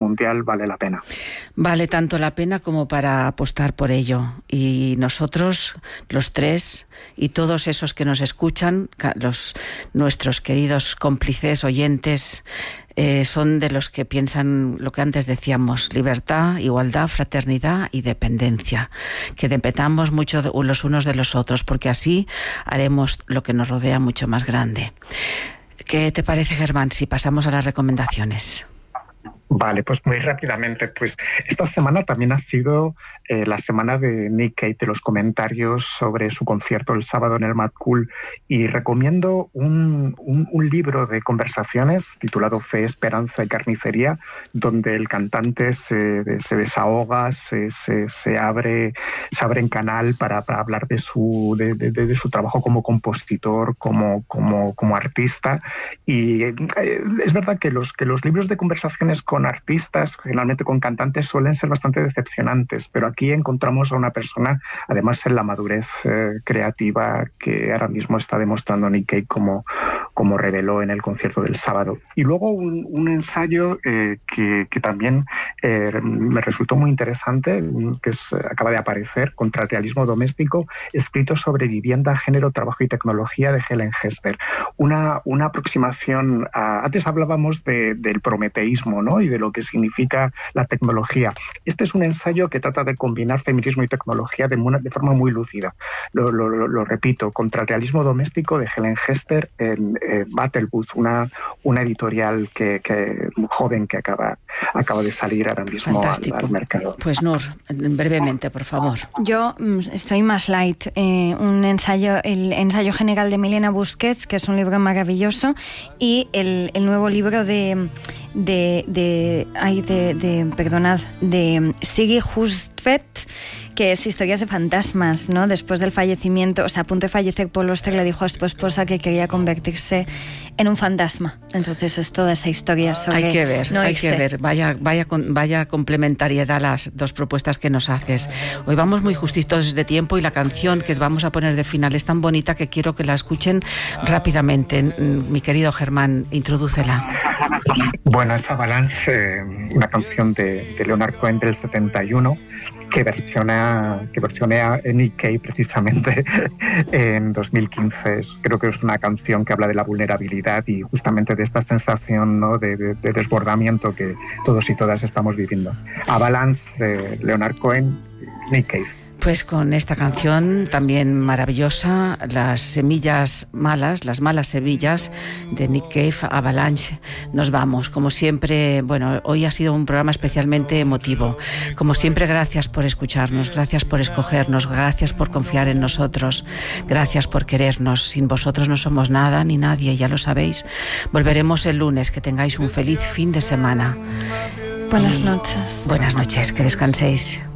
mundial vale la pena. Vale tanto la pena como para apostar por ello. Y nosotros, los tres, y todos esos que nos escuchan, nuestros queridos cómplices, oyentes, son de los que piensan lo que antes decíamos: libertad, igualdad, fraternidad y dependencia. Que dependamos mucho los unos de los otros, porque así haremos lo que nos rodea mucho más grande. ¿Qué te parece, Germán, si pasamos a las recomendaciones? Vale, pues muy rápidamente. Pues esta semana también ha sido la semana de Nick Cave, de los comentarios sobre su concierto el sábado en el Mad Cool, y recomiendo un libro de conversaciones titulado Fe, Esperanza y Carnicería, donde el cantante se desahoga, se abre en canal para hablar de su trabajo como compositor, como artista. Y es verdad que los libros de conversaciones con artistas, generalmente con cantantes, suelen ser bastante decepcionantes, pero aquí encontramos a una persona, además en la madurez creativa que ahora mismo está demostrando Nick Cave, como reveló en el concierto del sábado. Y luego un ensayo que también me resultó muy interesante, que acaba de aparecer, Contra el realismo doméstico, escrito sobre vivienda, género, trabajo y tecnología, de Helen Hester. Una aproximación antes hablábamos del prometeísmo, ¿no?, y de lo que significa la tecnología. Este es un ensayo que trata de combinar feminismo y tecnología de forma muy lúcida. Lo repito, Contra el realismo doméstico, de Helen Hester, en Battle Booth, una editorial joven que acaba de salir ahora mismo al mercado. Pues Nur, brevemente, por favor. Yo estoy más light. El ensayo general de Milena Busquets, que es un libro maravilloso, y el nuevo libro de Sigi Hustvedt, que es Historias de fantasmas, ¿no? Después del fallecimiento, o sea, a punto de fallecer, Paul Auster le dijo a su esposa que quería convertirse en un fantasma. Entonces es toda esa historia sobre... Hay que ver. Vaya complementariedad las dos propuestas que nos haces. Hoy vamos muy justitos de tiempo y la canción que vamos a poner de final es tan bonita que quiero que la escuchen rápidamente. Mi querido Germán, introdúcela. Bueno, es Avalanche, una canción de Leonard Cohen del 71, que versionea Nick Cave precisamente en 2015. Creo que es una canción que habla de la vulnerabilidad y justamente de esta sensación, ¿no?, de desbordamiento que todos y todas estamos viviendo. Avalanche, de Leonard Cohen, Nick Cave. Pues con esta canción también maravillosa, las malas semillas de Nick Cave, Avalanche, nos vamos. Como siempre, bueno, hoy ha sido un programa especialmente emotivo. Como siempre, gracias por escucharnos, gracias por escogernos, gracias por confiar en nosotros, gracias por querernos. Sin vosotros no somos nada ni nadie, ya lo sabéis. Volveremos el lunes, que tengáis un feliz fin de semana. Buenas noches. Buenas noches, que descanséis.